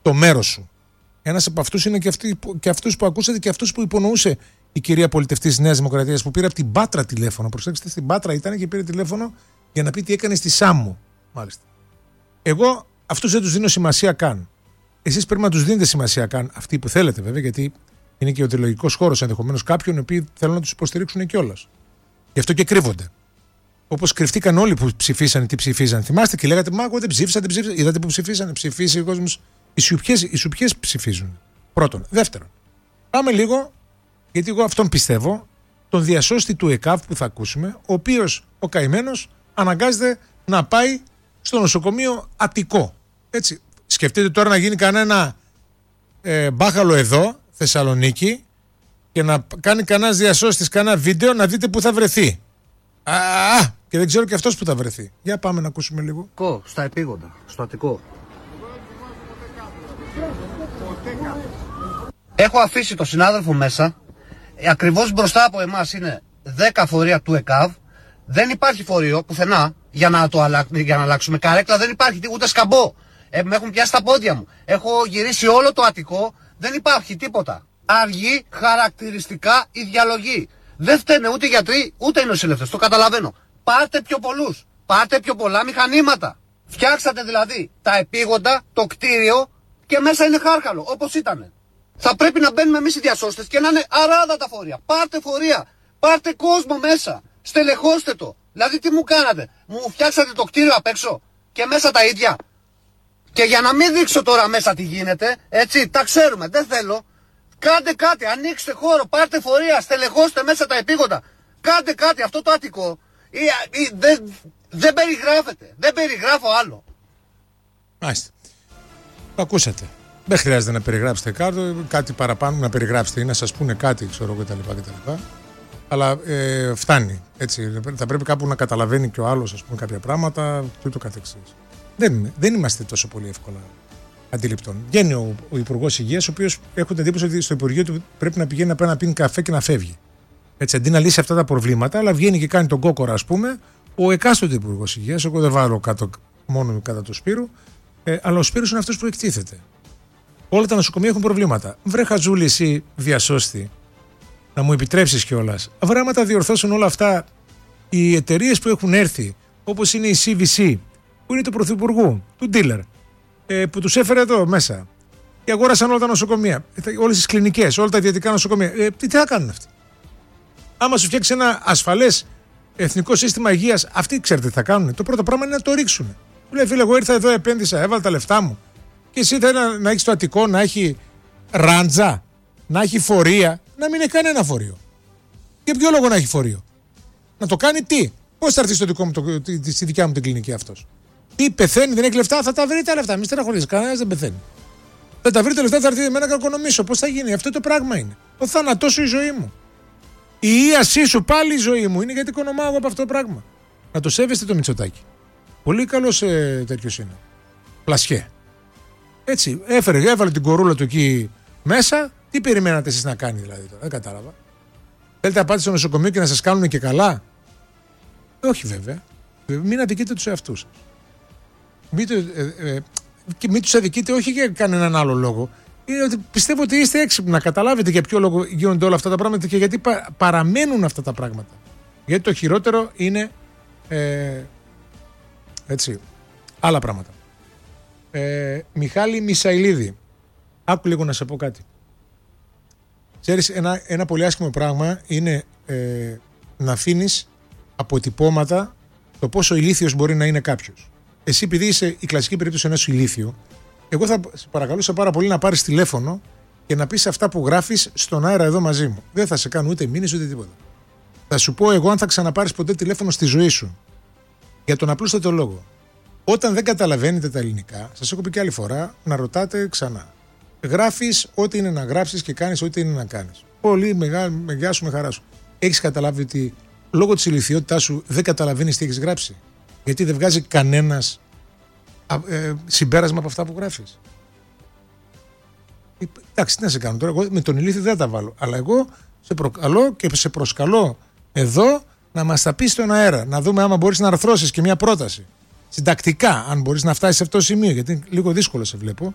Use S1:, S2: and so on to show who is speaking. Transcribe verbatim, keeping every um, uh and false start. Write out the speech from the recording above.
S1: το μέρος σου. Ένας από αυτούς είναι και, αυτοί, και αυτούς που ακούσατε και αυτούς που υπονοούσε η κυρία πολιτευτής της Νέας Δημοκρατίας που πήρε από την Πάτρα τηλέφωνο. Προσέξτε, στην Πάτρα ήταν και πήρε τηλέφωνο για να πει τι έκανε στη Σάμμο. Μάλιστα. Εγώ αυτούς δεν τους δίνω σημασία καν. Εσείς πρέπει να τους δίνετε σημασία καν. Αυτοί που θέλετε βέβαια, γιατί είναι και ο ιδεολογικός χώρος ενδεχομένως κάποιων οι οποίοι θέλουν να τους υποστηρίξουν κιόλας. Γι' αυτό και κρύβονται. Όπως κρυφτήκαν όλοι που ψηφίσαν, τι ψηφίζαν. Θυμάστε και λέγατε, μα εγώ δεν ψήφισα, δεν ψήφισα. Είδατε που ψηφίσαν, ψηφίσει ο κόσμος. Οι σιουπιές, οι σιουπιές ψηφίζουν. Πρώτον. Δεύτερον, πάμε λίγο, γιατί εγώ αυτόν πιστεύω, τον διασώστη του ΕΚΑΒ που θα ακούσουμε, ο οποίος ο καημένος αναγκάζεται να πάει στο νοσοκομείο Αττικό. Έτσι. Σκεφτείτε τώρα να γίνει κανένα ε, μπάχαλο εδώ, Θεσσαλονίκη, και να κάνει κανένας διασώστης κανένα βίντεο να δείτε πού θα βρεθεί. Α, και δεν ξέρω και αυτός που θα βρεθεί. Για πάμε να ακούσουμε λίγο.
S2: Στα επίγοντα, στο Αττικό. Έχω αφήσει τον συνάδελφο μέσα. Ακριβώς μπροστά από εμάς είναι δέκα φορεία του ΕΚΑΒ. Δεν υπάρχει φορείο πουθενά για να, το αλλα... για να αλλάξουμε καρέκλα. Δεν υπάρχει ούτε σκαμπό. Ε, με έχουν πιάσει τα πόδια μου. Έχω γυρίσει όλο το Αττικό. Δεν υπάρχει τίποτα. Αργή χαρακτηριστικά η διαλογή. Δεν φταίνε ούτε οι γιατροί ούτε οι νοσηλευτές. Το καταλαβαίνω. Πάρτε πιο πολλούς. Πάρτε πιο πολλά μηχανήματα. Φτιάξατε δηλαδή τα επίγοντα, το κτίριο και μέσα είναι χάρχαλο όπως ήταν. Θα πρέπει να μπαίνουμε εμείς οι διασώστες και να είναι αράδα τα φορεία. Πάρτε φορεία. Πάρτε κόσμο μέσα. Στελεχώστε το. Δηλαδή τι μου κάνατε. Μου φτιάξατε το κτίριο απ' έξω και μέσα τα ίδια. Και για να μην δείξω τώρα μέσα τι γίνεται, έτσι, τα ξέρουμε, δεν θέλω. Κάντε κάτι, ανοίξτε χώρο, πάρτε φορεία, στελεχώστε μέσα τα επίγοντα. Κάντε κάτι, αυτό το Αττικό ή, ή, δεν, δεν περιγράφεται. Δεν περιγράφω άλλο.
S1: Μάλιστα. Το ακούσατε. Δεν χρειάζεται να περιγράψετε κάτι, κάτι παραπάνω, να περιγράψετε ή να σας πούνε κάτι, ξέρω εγώ κτλ. Αλλά ε, φτάνει. Έτσι. Θα πρέπει κάπου να καταλαβαίνει και ο άλλος, ας πούμε, κάποια πράγματα και ούτω καθεξής. Δεν, δεν είμαστε τόσο πολύ εύκολα αντιληπτών. Βγαίνει ο, ο Υπουργός Υγείας, ο οποίος έχω την εντύπωση ότι στο Υπουργείο του πρέπει να πηγαίνει να πάει να πίνει καφέ και να φεύγει. Έτσι, αντί να λύσει αυτά τα προβλήματα, αλλά βγαίνει και κάνει τον κόκορα, ας πούμε, ο εκάστοτε Υπουργός Υγείας. Εγώ δεν βάλω κάτω μόνο κατά του Σπύρου, ε, αλλά ο Σπύρος είναι αυτός που εκτίθεται. Όλα τα νοσοκομεία έχουν προβλήματα. Βρε χαζούλη, εσύ διασώστη, να μου επιτρέψεις κιόλας. Βρε, άμα τα διορθώσουν όλα αυτά οι εταιρείες που έχουν έρθει, όπως είναι η σι βι σι, που είναι του Πρωθυπουργού, του dealer, ε, που τους έφερε εδώ μέσα. Και αγόρασαν όλα τα νοσοκομεία, όλες τις κλινικές, όλα τα ιδιωτικά νοσοκομεία. Ε, τι, τι θα κάνουν αυτοί. Άμα σου φτιάξει ένα ασφαλές εθνικό σύστημα υγείας, αυτοί ξέρετε τι θα κάνουν. Το πρώτο πράγμα είναι να το ρίξουν. Του λέει, φίλε, εγώ ήρθα εδώ, επένδυσα, έβαλα τα λεφτά μου. Και εσύ θέλει να, να έχει το Αττικό, να έχει ράντζα, να έχει φορεία, να μην έχει κανένα φορείο. Για ποιο λόγο να έχει φορείο. Να το κάνει τι. Πώς θα έρθει στο δικό μου, το, στη δικιά μου την κλινική αυτός. Τι πεθαίνει, δεν έχει λεφτά, θα τα βρει τα λεφτά. Μη στεναχωρείς, κανένας δεν πεθαίνει. Θα τα βρει τα λεφτά, θα έρθει εμένα να κακονομήσω. Πώς θα γίνει, αυτό το πράγμα είναι. Ο θάνατός σου η ζωή μου. Η ίασή σου πάλι η ζωή μου είναι, γιατί οικονομάω εγώ από αυτό το πράγμα. Να το σέβεστε το Μητσοτάκη. Πολύ καλός ε, τέτοιος είναι. Πλασιέ. Έτσι, έφερε, έβαλε την κορούλα του εκεί μέσα. Τι περιμένατε εσείς να κάνει δηλαδή τώρα, δεν κατάλαβα. Θέλετε να πάτε στο νοσοκομείο και να σας κάνουν και καλά. Όχι βέβαια. Μην αδικείτε τους εαυτούς σας. Μην, ε, ε, και μην τους αδικείτε όχι για κανέναν άλλο λόγο. Είναι ότι πιστεύω ότι είστε έξυπνοι να καταλάβετε για ποιο λόγο γίνονται όλα αυτά τα πράγματα και γιατί πα, παραμένουν αυτά τα πράγματα. Γιατί το χειρότερο είναι ε, έτσι, άλλα πράγματα. Ε, Μιχάλη Μισαηλίδη, άκου λίγο να σε πω κάτι. Ξέρεις, ένα, ένα πολύ άσχημο πράγμα είναι ε, να αφήνεις αποτυπώματα το πόσο ηλίθιος μπορεί να είναι κάποιος. Εσύ, επειδή είσαι η κλασική περίπτωση ενός ηλίθιου, εγώ θα σε παρακαλούσα πάρα πολύ να πάρεις τηλέφωνο και να πεις αυτά που γράφεις στον αέρα εδώ μαζί μου. Δεν θα σε κάνω ούτε μήνυση ούτε τίποτα. Θα σου πω εγώ αν θα ξαναπάρεις ποτέ τηλέφωνο στη ζωή σου. Για τον απλούστατο λόγο. Όταν δεν καταλαβαίνετε τα ελληνικά, σας έχω πει και άλλη φορά, να ρωτάτε ξανά. Γράφεις ό,τι είναι να γράψεις και κάνεις ό,τι είναι να κάνεις. Πολύ μεγάλη, με γεια σου, με χαρά σου. Έχεις καταλάβει ότι λόγω της ηλιθιότητάς σου δεν καταλαβαίνεις τι έχεις γράψει. Γιατί δεν βγάζει κανένας ε, συμπέρασμα από αυτά που γράφεις. Εντάξει, τι να σε κάνω τώρα, εγώ με τον ηλίθιο δεν τα βάλω. Αλλά εγώ σε προκαλώ και σε προσκαλώ εδώ να μας τα πεις στον αέρα. Να δούμε άμα μπορείς να αρθρώσεις και μια πρόταση. Συντακτικά, αν μπορείς να φτάσεις σε αυτό το σημείο, γιατί είναι λίγο δύσκολο σε βλέπω.